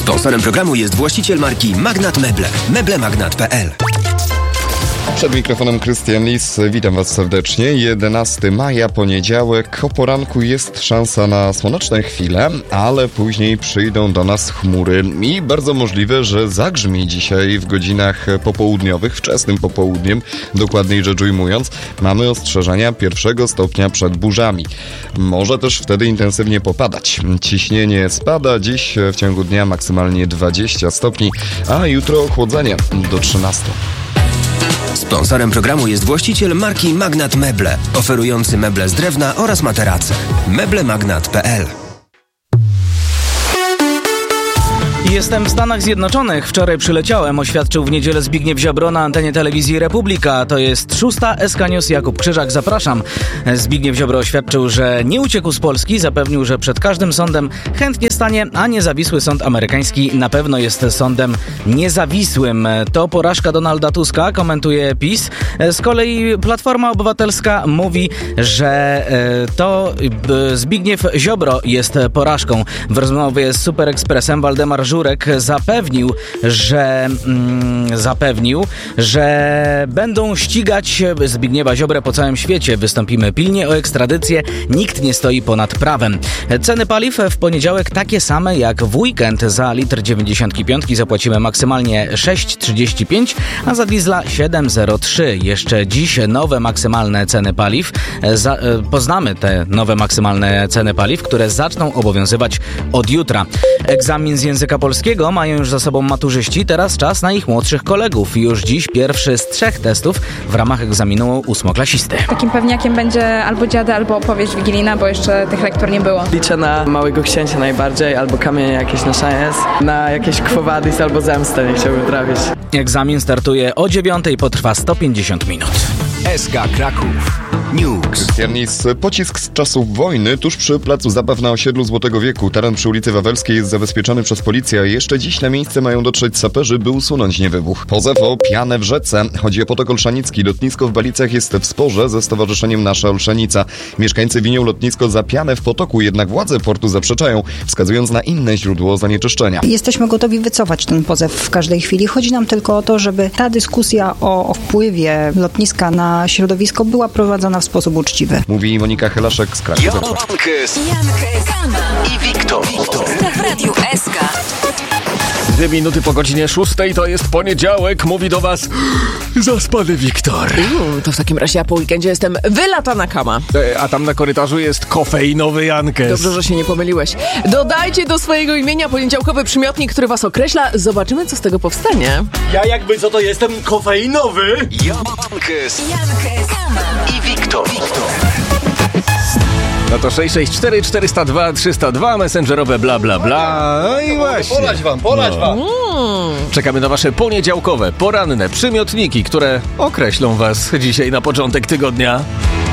Sponsorem programu jest właściciel marki Magnat Meble. Meblemagnat.pl. Przed mikrofonem Krystian Lis, witam Was serdecznie. 11 maja, poniedziałek, o poranku jest szansa na słoneczne chwile, ale później przyjdą do nas chmury i bardzo możliwe, że zagrzmi dzisiaj w godzinach popołudniowych, wczesnym popołudniem, dokładniej rzecz ujmując, mamy ostrzeżenia 1 stopnia przed burzami. Może też wtedy intensywnie popadać. Ciśnienie spada, dziś w ciągu dnia maksymalnie 20 stopni, a jutro ochłodzenie do 13. Sponsorem programu jest właściciel marki Magnat Meble, oferujący meble z drewna oraz materace. Meblemagnat.pl. Jestem w Stanach Zjednoczonych. Wczoraj przyleciałem, oświadczył w niedzielę Zbigniew Ziobro na antenie telewizji Republika. To jest 6. SK News. Jakub Krzyżak, zapraszam. Zbigniew Ziobro oświadczył, że nie uciekł z Polski. Zapewnił, że przed każdym sądem chętnie stanie, a niezawisły sąd amerykański na pewno jest sądem niezawisłym. To porażka Donalda Tuska, komentuje PiS. Z kolei Platforma Obywatelska mówi, że to Zbigniew Ziobro jest porażką. W rozmowie z Super Expressem Waldemar Żurek zapewnił, że będą ścigać Zbigniewa Ziobrę po całym świecie. Wystąpimy pilnie o ekstradycję. Nikt nie stoi ponad prawem. Ceny paliw w poniedziałek takie same jak w weekend. Za litr 95 zapłacimy maksymalnie 6,35, a za diesla 7,03. Jeszcze dziś nowe maksymalne ceny paliw. Poznamy te nowe maksymalne ceny paliw, które zaczną obowiązywać od jutra. Egzamin z języka polskiego mają już za sobą maturzyści, teraz czas na ich młodszych kolegów. Już dziś pierwszy z 3 testów w ramach egzaminu 8-klasisty. Takim pewniakiem będzie albo dziady, albo opowieść wigilijna, bo jeszcze tych lektur nie było. Liczę na Małego Księcia najbardziej, albo Kamienie jakieś na szajens, na jakieś Quo Vadis albo Zemstę nie chciałbym trafić. Egzamin startuje o 9:00, potrwa 150 minut. SK Kraków News. Pocisk z czasów wojny tuż przy placu zabaw na osiedlu Złotego Wieku. Teren przy ulicy Wawelskiej jest zabezpieczony przez policję. Jeszcze dziś na miejsce mają dotrzeć saperzy, by usunąć niewybuch. Pozew o pianę w rzece. Chodzi o potok Olszanicki. Lotnisko w Balicach jest w sporze ze stowarzyszeniem Nasza Olszanica. Mieszkańcy winią lotnisko za pianę w potoku, jednak władze portu zaprzeczają, wskazując na inne źródło zanieczyszczenia. Jesteśmy gotowi wycofać ten pozew w każdej chwili. Chodzi nam tylko o to, żeby ta dyskusja o wpływie lotniska na środowisko była prowadzona w sposób uczciwy. Mówi Monika Helaszek z Kraków. Jankes i Wiktor. W Radiu SK. 2 minuty po godzinie 6:00 to jest poniedziałek, mówi do was zaspany Wiktor. To w takim razie ja po weekendzie jestem wylatana kama. A tam na korytarzu jest kofeinowy Jankes. Dobrze, że się nie pomyliłeś. Dodajcie do swojego imienia poniedziałkowy przymiotnik, który was określa. Zobaczymy, co z tego powstanie. Ja jakby co to jestem kofeinowy. Jankes i Wiktor. No to 664 402 302, messengerowe bla bla bla. No i właśnie. Polać wam. Czekamy na wasze poniedziałkowe, poranne przymiotniki, które określą was dzisiaj na początek tygodnia.